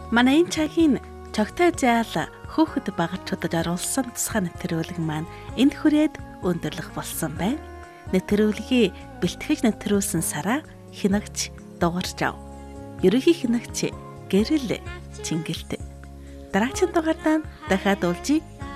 Манай энэ цагийн чогтой заал хөөхд багчуудад оруулсан тусгай нэвтрүүлэг маань энд хүрээд өндөрлөх болсон байна. Нэвтрүүлгийг бэлтгэж нэвтрүүлсэн Сара хинагч дуурч ав. Ерөнхий хинагч Гэрэл Чингэлт. Дараагийн дугаартаа дахиад уулзъя.